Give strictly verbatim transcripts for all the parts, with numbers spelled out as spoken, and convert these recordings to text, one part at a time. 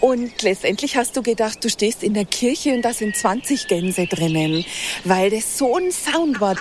Und letztendlich hast du gedacht, du stehst in der Kirche und da sind zwanzig Gänse drinnen, weil das so ein Sound war.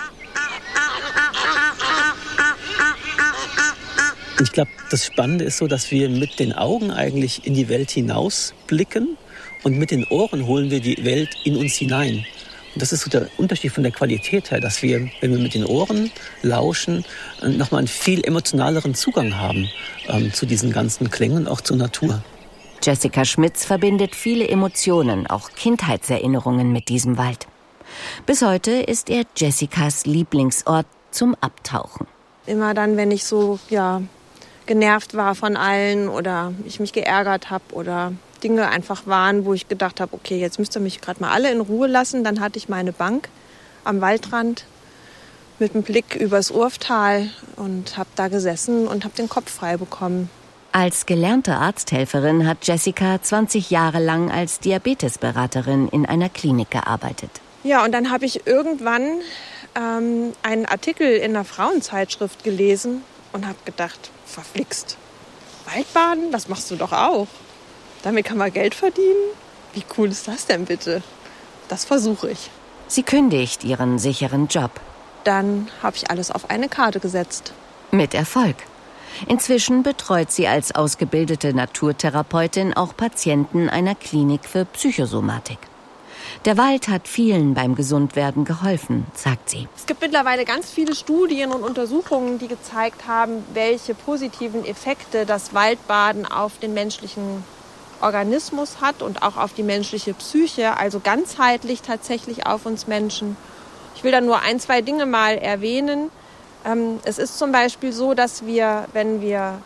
Ich glaube, das Spannende ist so, dass wir mit den Augen eigentlich in die Welt hinausblicken und mit den Ohren holen wir die Welt in uns hinein. Und das ist so der Unterschied von der Qualität her, dass wir, wenn wir mit den Ohren lauschen, nochmal einen viel emotionaleren Zugang haben ähm, zu diesen ganzen Klängen und auch zur Natur. Jessica Schmitz verbindet viele Emotionen, auch Kindheitserinnerungen mit diesem Wald. Bis heute ist er Jessicas Lieblingsort zum Abtauchen. Immer dann, wenn ich so ja, genervt war von allen oder ich mich geärgert habe oder Dinge einfach waren, wo ich gedacht habe, okay, jetzt müsst ihr mich gerade mal alle in Ruhe lassen. Dann hatte ich meine Bank am Waldrand mit einem Blick übers Urftal und habe da gesessen und habe den Kopf frei bekommen. Als gelernte Arzthelferin hat Jessica zwanzig Jahre lang als Diabetesberaterin in einer Klinik gearbeitet. Ja, und dann habe ich irgendwann ähm, einen Artikel in einer Frauenzeitschrift gelesen und habe gedacht, verflixt, Waldbaden, das machst du doch auch. Damit kann man Geld verdienen? Wie cool ist das denn bitte? Das versuche ich. Sie kündigt ihren sicheren Job. Dann habe ich alles auf eine Karte gesetzt. Mit Erfolg. Inzwischen betreut sie als ausgebildete Naturtherapeutin auch Patienten einer Klinik für Psychosomatik. Der Wald hat vielen beim Gesundwerden geholfen, sagt sie. Es gibt mittlerweile ganz viele Studien und Untersuchungen, die gezeigt haben, welche positiven Effekte das Waldbaden auf den menschlichen Organismus hat und auch auf die menschliche Psyche, also ganzheitlich tatsächlich auf uns Menschen. Ich will da nur ein, zwei Dinge mal erwähnen. Es ist zum Beispiel so, dass wir, wenn wir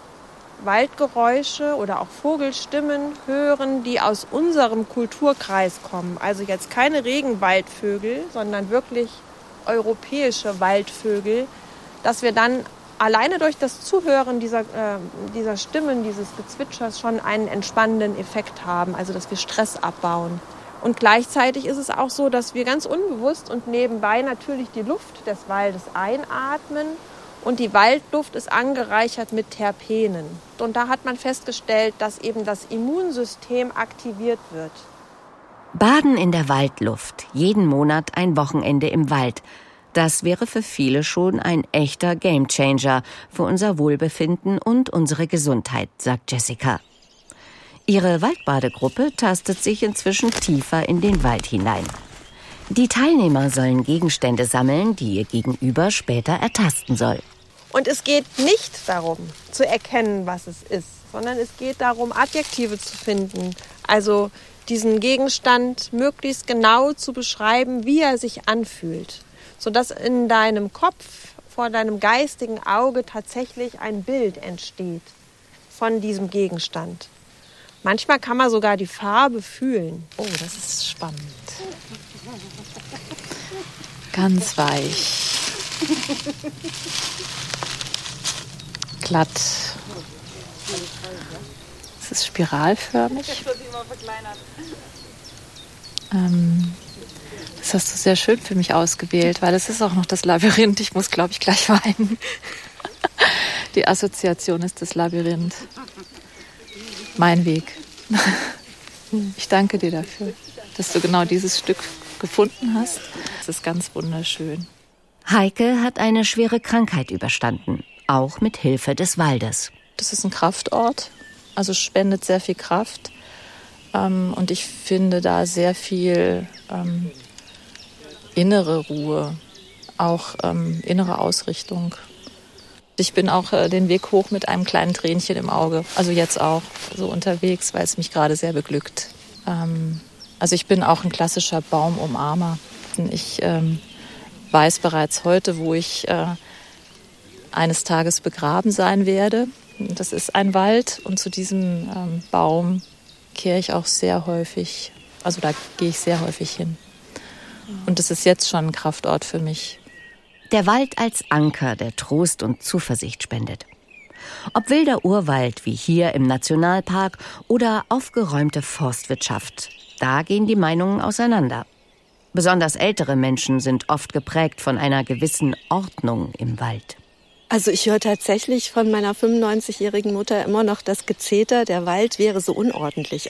Waldgeräusche oder auch Vogelstimmen hören, die aus unserem Kulturkreis kommen, also jetzt keine Regenwaldvögel, sondern wirklich europäische Waldvögel, dass wir dann alleine durch das Zuhören dieser, äh, dieser Stimmen, dieses Gezwitschers schon einen entspannenden Effekt haben, also dass wir Stress abbauen. Und gleichzeitig ist es auch so, dass wir ganz unbewusst und nebenbei natürlich die Luft des Waldes einatmen und die Waldluft ist angereichert mit Terpenen. Und da hat man festgestellt, dass eben das Immunsystem aktiviert wird. Baden in der Waldluft, jeden Monat ein Wochenende im Wald. Das wäre für viele schon ein echter Gamechanger für unser Wohlbefinden und unsere Gesundheit, sagt Jessica. Ihre Waldbadegruppe tastet sich inzwischen tiefer in den Wald hinein. Die Teilnehmer sollen Gegenstände sammeln, die ihr Gegenüber später ertasten soll. Und es geht nicht darum, zu erkennen, was es ist, sondern es geht darum, Adjektive zu finden. Also diesen Gegenstand möglichst genau zu beschreiben, wie er sich anfühlt, sodass in deinem Kopf, vor deinem geistigen Auge tatsächlich ein Bild entsteht von diesem Gegenstand. Manchmal kann man sogar die Farbe fühlen. Oh, das ist spannend. Ganz weich. Glatt. Es ist spiralförmig. Ähm, das hast du sehr schön für mich ausgewählt, weil es ist auch noch das Labyrinth. Ich muss, glaube ich, gleich weinen. Die Assoziation ist das Labyrinth. Mein Weg. Ich danke dir dafür, dass du genau dieses Stück gefunden hast. Es ist ganz wunderschön. Heike hat eine schwere Krankheit überstanden, auch mit Hilfe des Waldes. Das ist ein Kraftort, also spendet sehr viel Kraft. Ähm, und ich finde da sehr viel ähm, innere Ruhe, auch ähm, innere Ausrichtung. Ich bin auch äh, den Weg hoch mit einem kleinen Tränchen im Auge, also jetzt auch so unterwegs, weil es mich gerade sehr beglückt. Ähm, also ich bin auch ein klassischer Baumumarmer. Ich ähm, weiß bereits heute, wo ich äh, eines Tages begraben sein werde. Das ist ein Wald und zu diesem ähm, Baum kehre ich auch sehr häufig, also da gehe ich sehr häufig hin. Und das ist jetzt schon ein Kraftort für mich. Der Wald als Anker, der Trost und Zuversicht spendet. Ob wilder Urwald wie hier im Nationalpark oder aufgeräumte Forstwirtschaft, da gehen die Meinungen auseinander. Besonders ältere Menschen sind oft geprägt von einer gewissen Ordnung im Wald. Also ich höre tatsächlich von meiner fünfundneunzigjährigen Mutter immer noch das Gezeter, der Wald wäre so unordentlich.